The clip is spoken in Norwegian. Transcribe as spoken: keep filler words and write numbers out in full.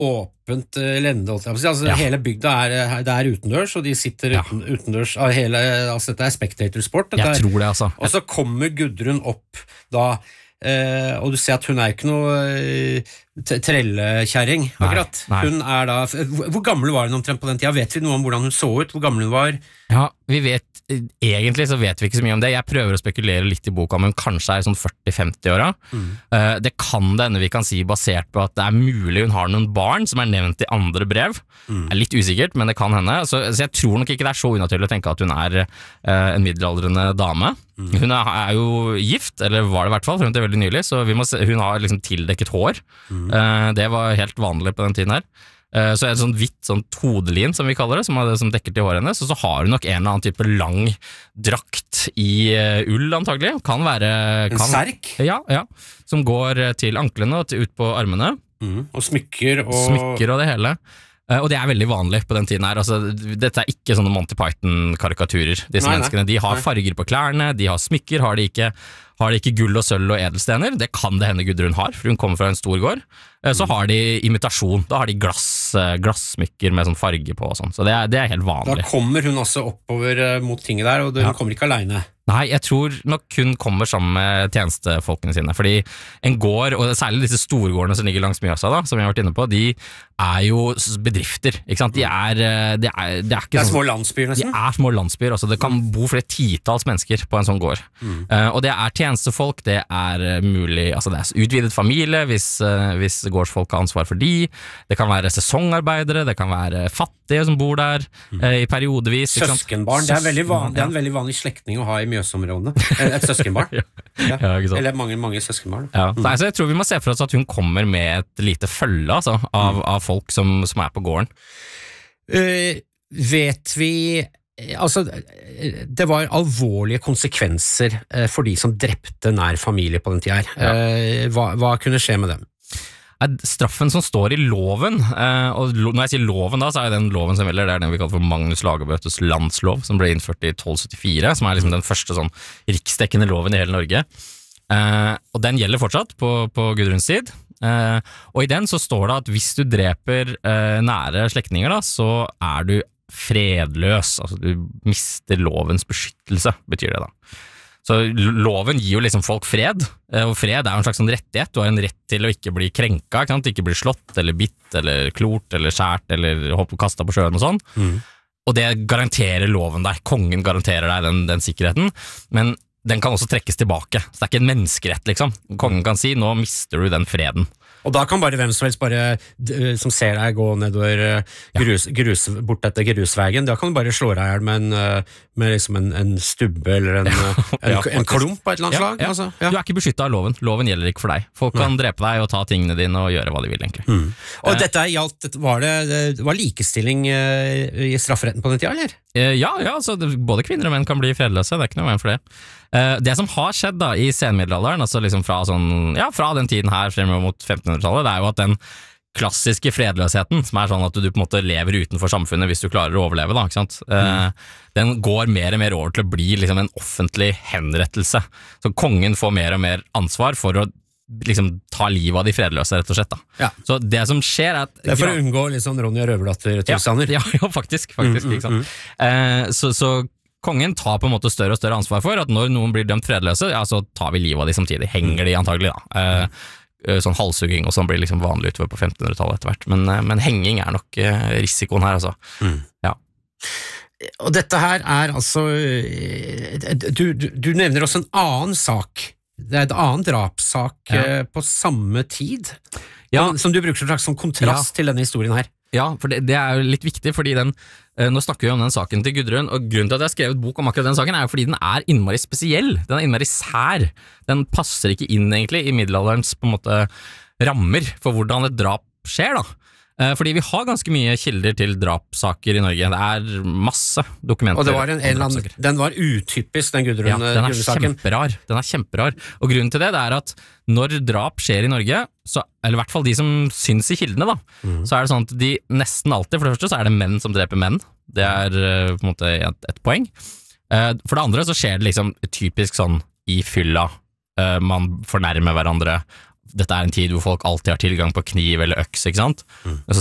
åpent uh, lende, altså Ja. hele bygda er, det er utendørs, og de sitter Ja. uten, utendørs, av hele, altså dette er spectatorsport, dette Jeg er, tror det, altså. og så kommer Gudrun opp da, eh, og du ser at hun er ikke noe eh, t- trellekjerring, akkurat. nei. Hun er da, hvor, hvor gammel var hun omtrent på den tida? Vet vi noe om hvordan hun så ut, hvor gammel hun var? Ja, vi vet, egentlig så vet vi ikke så mye om det. Jeg prøver å spekulere litt i boka, men kanskje er sånn førti femti åra. Mm. Uh, det kan det ende vi kan si basert på at det er mulig hun har noen barn som er nevnt i andre brev. Mm. Det er litt usikkert, men det kan hende. Så, så jeg tror nok ikke det er så unaturlig å tenke at hun er uh, en middelaldrende dame. Mm. Hun er, er jo gift, eller var det i hvert fall, frem til veldig nylig, så vi må se, hun har liksom tildekket hår. Mm. Uh, det var helt vanlig på den tiden her. Uh, så er det sånn hvitt sånn hodelin, som vi kaller det, som, er det som dekker til håret hennes, og så har hun nok en eller annen type lang drakt i uh, ull, antagelig. Kan være... En kan, serk? Ja, ja, som går til anklene og til, ut på armene. Mm. Og smykker og... Smykker og det hele. Uh, og det er veldig vanlig på den tiden her. Altså, dette er ikke sånne Monty Python-karikaturer. Disse Nei, nei. menneskene, de har Nei. farger på klærne, de har smykker, har de ikke... Har de ikke gull og sølv og edelstener? Det kan det hende Gudrun har, for hun kommer fra en stor gård. Eh, Så har de imitasjon, da har de glass, eh, glassmykker med sånn farge på og sånn. Så det er, det er helt Da vanlig. kommer hun også oppover eh, mot tinget der, og hun Ja. kommer ikke alene. Nei, jeg tror nok hun kommer sammen med tjenestefolkene sine, fordi en gård, og særlig disse storgårdene som ligger langs Mjøsa da, som jeg har vært inne på, de er jo s- bedrifter, ikke sant? De er, eh, det er, det er ikke Det er sånn... små landsbyer De nesten. er små landsbyer, altså det kan bo flere titalls mennesker på en sånn gård. Mm. Eh, og det er tjenestefolk, det er eh, mulig, altså det er utvidet familie hvis, eh, hvis gårdsfolk har ansvar for de, det kan være sesongarbeidere, det kan være fattige som bor der eh, i periodevis. ikke sant? Søskenbarn, det er, veldig van, det er en Ja. veldig vanlig slektning å ha i Mjøsområdene. Et et søskenbarn. Ja. Ja. Ja, ikke sant? Eller mange, mange søskenbarn. Ja. Nei, så jeg tror vi må se for oss at hun kommer med et lite følge altså, av, av folk som, som er på gården. Eh, vet vi eh, Altså, eh, det var alvorlige konsekvenser eh, for de som drepte nær familie på den tida her. Ja. Eh, hva, hva kunne skje med dem? Er straffen som står i loven, eh, og lo, når jeg sier loven da, så er jo den loven som gjelder, det er den vi kaller for Magnus Lagabøtes landslov, som ble innført i tolv syttifire, som er liksom den første sånn riksdekkende loven i hele Norge. Eh, og den gjelder fortsatt på, på Gudruns tid. Eh, og i den så står det at hvis du dreper eh, nære slektninger da, så er du fredløs, altså du mister lovens beskyttelse, betyr det da. Så loven gir jo liksom folk fred, eh, og fred er jo en slags sånn rettighet. Du har en rett til å ikke bli krenka, ikke sant? Ikke bli slått, eller bitt, eller klort, eller skjært, eller hopp- kastet på sjøen og sånn. Mm. Og det garanterer loven deg. Kongen garanterer deg den, den sikkerheten, men den kan også trekkes tilbake. Så det er ikke en menneskerett, liksom. Kongen kan si, nå mister du den freden. Og da kan bare hvem som helst bare, d- som ser deg gå nedover eh, grus, grus, bort etter grusveien, da kan du bare slå deg ihjel med, en, eh, med liksom en, en stubbe eller en, eh, en, Ja, en klump av et eller annet Ja, slag. ja. Altså, ja. Du er ikke beskyttet av loven. Loven gjelder ikke for deg. Folk kan drepe deg og ta tingene dine og gjøre hva de vil, egentlig. Mm. Og Eh. dette gjaldt, var det, det var likestilling eh, i strafferetten på den tida, eller? Eh, Ja, ja, altså det, både kvinner og menn kan bli fredløse, det er ikke noe veien for det. Eh, Det som har skjedd da i senmiddelalderen, altså liksom fra, sånn, ja, fra den tiden her fremover mot femtenhundretallet, det er jo at den klassiske fredløsheten, som er sånn at du på en måte lever utenfor samfunnet hvis du klarer å overleve, da, ikke sant? Eh, den går mer og mer over til å bli liksom en offentlig henrettelse. Så kongen får mer og mer ansvar for å liksom ta livet av de fredløse, rett og slett. Da. Ja. Så det som skjer er at... Det er for å unngå litt sånn Ronja Røverdatter-tilstander. Ja, ja, ja, faktisk, faktisk ikke sant? Eh, så, så kongen tar på en måte større og større ansvar for at når noen blir dømt fredløse, ja, så tar vi livet av de samtidig, henger de antagelig da. Eh, sånn halshugging og sånn blir liksom vanlig utover på femtenhundretallet etter hvert, men, eh, men henging er nok eh, risikoen her, altså. Mm. Ja. Og dette her er altså eh, du, du, du nevner også en annen sak. Det er en annen drapssak Ja. eh, på samme tid, Ja. som du bruker som slags som kontrast til denne historien her. Ja, for det, det er jo litt viktig, fordi den, eh, nå snakker vi om den saken til Gudrun, og grunnen til at jeg har skrevet bok om akkurat den saken er jo fordi den er innmari spesiell, den er innmari sær, den passer ikke inn egentlig i middelalderens på en måte rammer for hvordan et drap skjer da. Eh, Fordi vi har ganske mye kilder til drapssaker i Norge, det er masse dokumenter. Og det var en, om en eller annen, drapssaker. den var utypisk, den Ja, den er Gudrun-saken. kjemperar. Den er kjemperar. Og grunnen til det, det er at når drap skjer i Norge, så, eller i hvert fall de som syns i kildene, da, så er det sånn at de nesten alltid, for det første så er det menn som dreper menn. Det er eh, på en måte et, et poeng. Eh, For det andre så skjer det liksom typisk sånn i fylla. Eh, Man fornærmer hverandre. dette er en tid hvor folk alltid har tilgang på kniv eller øks, ikke sant? Mm. Og så